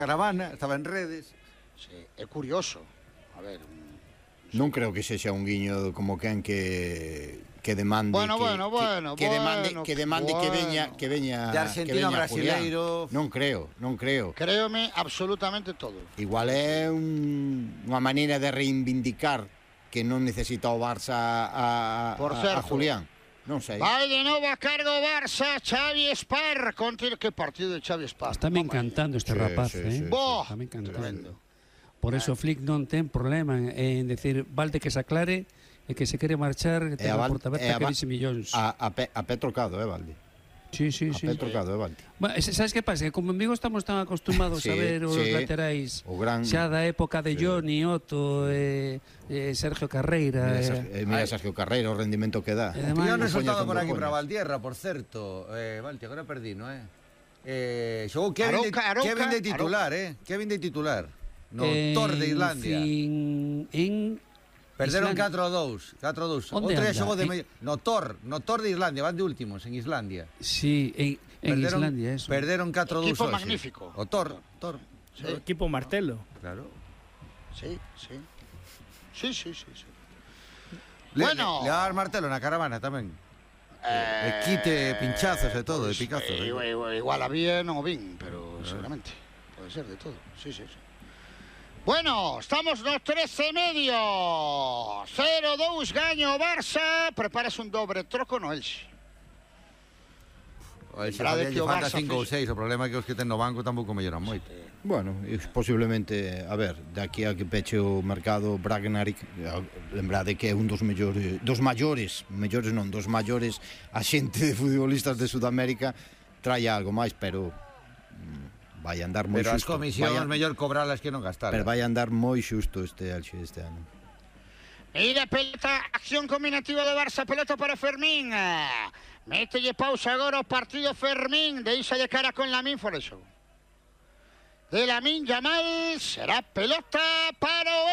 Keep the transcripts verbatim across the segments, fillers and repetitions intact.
caravana, estaba en redes. Sí, é curioso. A ver... Non creo que sexa un guiño como quen que que demande bueno, que, bueno, bueno, que, que demande bueno, que demande bueno. que veña que veña de argentino a brasileiro. Non creo, non creo. Créome absolutamente todo. Igual é un, unha maneira de reivindicar que non necesita o Barça a, a, Por a, certo, a Julián. Non sei. Vai de novo a cargo Barça, Xavi Espar. Contra que partido de Xavi Espar. Está me encantando este sí, rapaz, sí, eh. sí, Boh, Está me encantando. tremendo. Por eso Flick non ten problema en, en decir, valde que se aclare e que se quere marchar, que ten a porta aberta que dice millóns. A, a, pe, a pé trocado, eh, Valdi? Sí, sí, a sí. pé trocado, eh, Valdi? Bueno, sabes que pasa? Que como en Vigo estamos tan acostumados sí, a ver os sí. laterais o gran... xa da época de sí. Johnny, Otto, eh, eh, Sergio Carreira. Mira, eh, eh, mira Sergio Carreira, o rendimento que dá. Eh, Tiña un no resultado por coñas, aquí non para coñas. Valtierra, por certo. Eh, Valti, agora perdí, non é? Eh, xogou Kevin, de, Arouca, Arouca, Kevin de titular, eh? Kevin de titular. No en Tor de Islandia. Fin, en Perderon Islandia. catro a dous. catro a dous. Onde Outro día anda? xogou de En- medio... No Tor, no Tor de Islandia, van de últimos en Islandia. Sí, en, en Perderon, Islandia, eso. Perderon catro a dous. Equipo hoxe. magnífico. O Tor, Tor. Sí, O equipo Martelo. Claro. sí, sí. Sí, sí, sí, sí. Le, Bueno. le, le va a dar martelo na caravana tamén. Eh, E quite pinchazos e todo, de pues, picazos. eh, eh. igual, igual a bien o bien, pero seguramente. Puede ser de todo. Sí, sí, sí. Bueno, estamos nos trece e medio. cero dous gaño o Barça. Preparas un dobre troco no Elxe. O Elxe Verdade Fabián que o lle falta Barça cinco ou fixo. seis. O problema é que os que ten no banco tampouco melloran moito. Bueno, e posiblemente, a ver, daqui a que peche o mercado Bragnaric, lembrade que é un dos mellores, dos maiores, mellores non, dos maiores axente de futbolistas de Sudamérica, trae algo máis, pero mm, vai andar moi Pero as xusto. comisións vai a- mellor cobralas que non gastar. Pero vai andar moi xusto este Elxe este ano. Mira, pelota, acción combinativa de Barça, pelota para Fermín. Mételle pausa agora o partido Fermín, deixa de cara con Lamín por eso. De Lamín Yamal, será pelota para o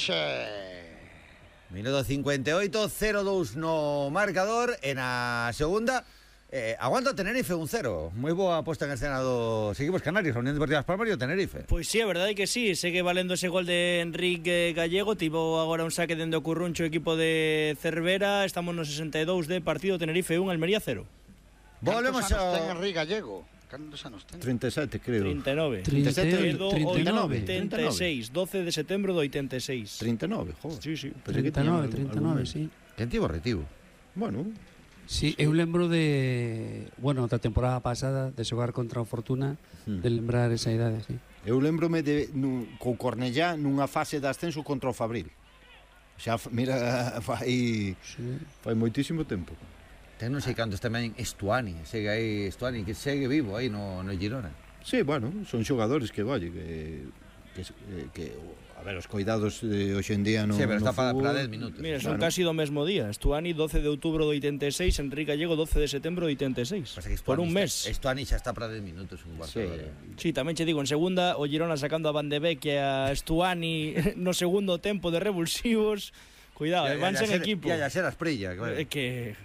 Elxe. Minuto cincuenta e oito, cero dous no marcador. E na segunda, eh, aguanta o Tenerife un cero. Moi boa posta en escena do Seguimos Canarias, a Unión Deportiva Las Palmas e o Tenerife. Pois sí, a verdade é que sí, segue valendo ese gol de Enrique Gallego, tivo agora un saque dende o Curruncho, equipo de Cervera, estamos no sesenta e dous de partido, Tenerife un, Almería cero. Volvemos Cantos anos ten ao... Enrique Gallego? Cantos anos ten? trinta e sete, creo. trinta e nove. trinta e sete, Edo trinta e nove. oitenta e seis, doce de setembro do oitenta e seis. trinta e nove, joder. Sí, sí. Pensei que trinta e nove, tiña trinta e algún nove, menos. sí. Quen tivo retivo? Bueno, Sí, eu lembro de, bueno, da temporada pasada de xogar contra o Fortuna, Hmm. de lembrar esa idade, sí. eu lembrome de nu, co Cornellá nunha fase de ascenso contra o Fabril. Xa, f- mira, fai Sí. fai moitísimo tempo. Ten non sei cantos tamén Estuani. Segue aí Estuani, que segue vivo aí no, no Girona. Sí, bueno, son xogadores que, valle, que, que, que a ver, os cuidados de hoxe en día no, Sí, pero no está para, fútbol, para dez minutos. Mira, son Bueno. casi do mesmo día. Estuani doce de outubro do oitenta e seis, Enrique Gallego doce de setembro do oitenta e seis. Pasa que Por un Estuani mes. está- Estuani xa está para dez minutos un Barça. Sí. Sí, tamén che digo, en segunda o Girona sacando a Van de Beek e a Estuani no segundo tempo de revulsivos. Cuidado, eh, vanse en equipo. Ya, ya, ser Asprilla, claro. É que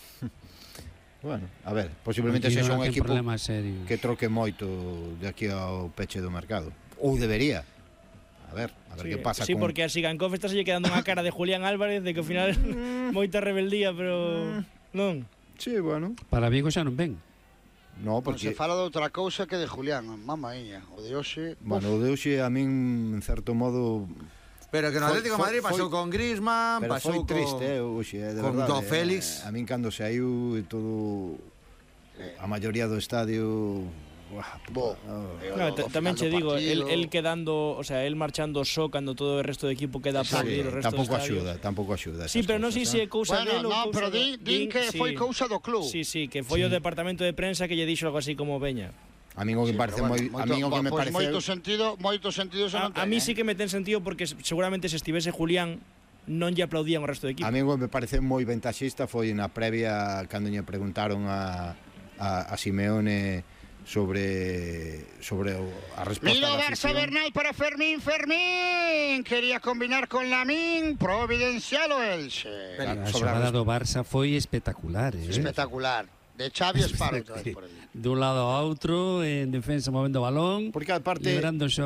Bueno, a ver, posiblemente O sexa Girona un ten equipo problemas serios. que troque moito de aquí ao peche do mercado. Ou debería. A ver, a ver sí, que pasa sí, con... porque a Sigankov está lle quedando unha cara de Julián Álvarez de que ao final moita rebeldía, pero non. Sí, bueno. Para Vigo xa non ven. No, Non se porque... fala de outra cousa que de Julián, mamá ía. O de hoxe... Bueno, o de hoxe a min, en certo modo... Pero que no Foi- Atlético de foi- Madrid pasou foi- con Griezmann, Pero pasou foi triste, eh, con... hoxe, eh, de con verdade. Joao Félix. Eh, a min cando saiu e todo... A maioría do estadio... Buah, Bo. oh. E o Claro, do ta- tamén final che do digo, el, partido. el quedando, o sea, el marchando só cando todo o resto do equipo queda Sí, aplaudir o resto tampouco do estadio. axuda, tampouco axuda. Sí, esas pero non sei cousas, se é cousa Bueno, dele ou no, cousa pero do- di, din que sí. foi cousa do club. Sí, sí, que foi o departamento de prensa que lle dixo algo así como veña. A min o que Sí, me parece pero moi, bueno, a min o que me pois parece moito sentido, moito sentido se A, non ten, a mí eh. sí que me ten sentido porque seguramente se estivese Julián non lle aplaudían o resto do equipo. A mí o que me parece moi ventaxista foi na previa cando lle preguntaron a a, a Simeone sobre sobre o, a resposta Mira o da Barça afición. Bernal para Fermín, Fermín. Quería combinar con Lamín, providencial o Elxe. A sobre a xogada do Barça foi espectacular, eh? Espectacular. De Xavi Esparro. De, de un lado a outro, en defensa movendo o balón, porque aparte liberando